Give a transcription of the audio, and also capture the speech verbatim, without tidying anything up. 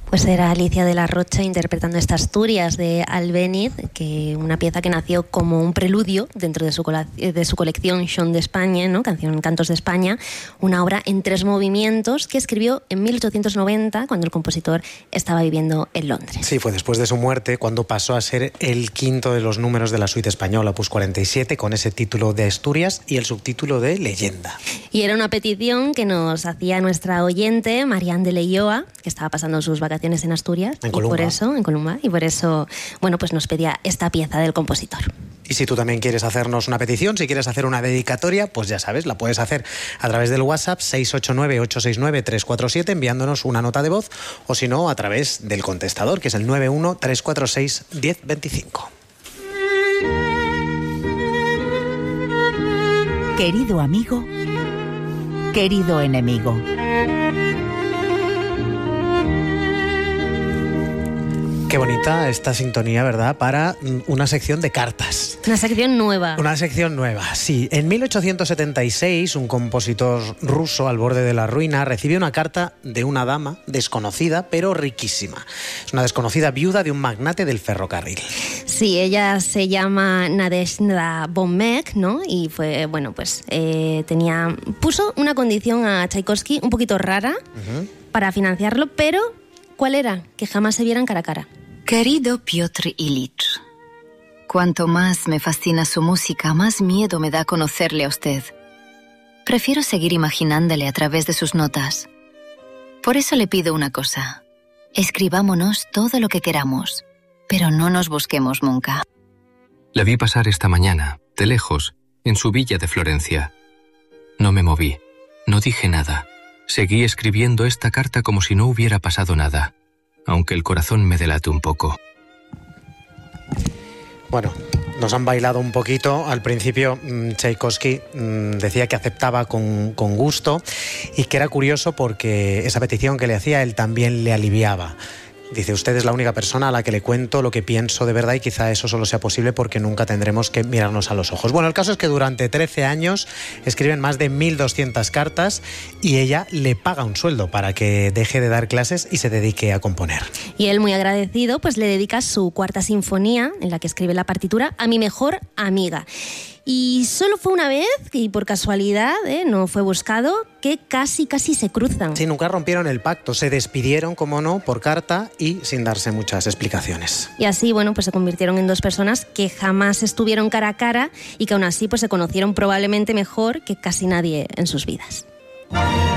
Pues era Alicia de la Rocha interpretando esta Asturias de Albéniz, que una pieza que nació como un preludio dentro de su, de su colección Chant d'Espagne, ¿no? Canción Cantos de España, una obra en tres movimientos que escribió en mil ochocientos noventa, cuando el compositor estaba viviendo en Londres. Sí, fue después de su muerte cuando pasó a ser el quinto de los números de la suite española, opus cuarenta y siete, con ese título de Asturias y el subtítulo de Leyenda. Y era una petición que nos hacía nuestra oyente, Marianne de Leioa, que estaba pasando sus vacaciones en Asturias, en y Columba. por eso, en Columba, y por eso, bueno, pues nos pedía esta pieza del compositor. Y si tú también quieres hacernos una petición, si quieres hacer una dedicatoria, pues ya sabes, la puedes hacer a través del WhatsApp seis ocho nueve, ocho seis nueve, tres cuatro siete, enviándonos una nota de voz, o si no, a través del contestador, que es el nueve uno, tres cuatro seis, uno cero dos cinco. Querido amigo, querido enemigo. Qué bonita esta sintonía, ¿verdad? Para una sección de cartas. Una sección nueva. Una sección nueva, sí. En mil ochocientos setenta y seis, un compositor ruso al borde de la ruina recibió una carta de una dama desconocida, pero riquísima. Es una desconocida viuda de un magnate del ferrocarril. Sí, ella se llama Nadezhda Bonmek, ¿no? Y fue, bueno, pues eh, tenía... Puso una condición a Tchaikovsky un poquito rara uh-huh. para financiarlo, pero ¿cuál era? Que jamás se vieran cara a cara. Querido Piotr Ilich, cuanto más me fascina su música, más miedo me da conocerle a usted. Prefiero seguir imaginándole a través de sus notas. Por eso le pido una cosa. Escribámonos todo lo que queramos, pero no nos busquemos nunca. La vi pasar esta mañana, de lejos, en su villa de Florencia. No me moví, no dije nada. Seguí escribiendo esta carta como si no hubiera pasado nada, aunque el corazón me delate un poco. Bueno, nos han bailado un poquito. Al principio, Tchaikovsky decía que aceptaba con, con gusto y que era curioso porque esa petición que le hacía él también le aliviaba. Dice, usted es la única persona a la que le cuento lo que pienso de verdad y quizá eso solo sea posible porque nunca tendremos que mirarnos a los ojos. Bueno, el caso es que durante trece años escriben más de mil doscientas cartas y ella le paga un sueldo para que deje de dar clases y se dedique a componer. Y él, muy agradecido, pues le dedica su cuarta sinfonía, en la que escribe la partitura, a mi mejor amiga. Y solo fue una vez, y por casualidad, ¿eh? no fue buscado, que casi, casi se cruzan. Sí, nunca rompieron el pacto, se despidieron, como no, por carta y sin darse muchas explicaciones. Y así, bueno, pues se convirtieron en dos personas que jamás estuvieron cara a cara y que aún así pues se conocieron probablemente mejor que casi nadie en sus vidas.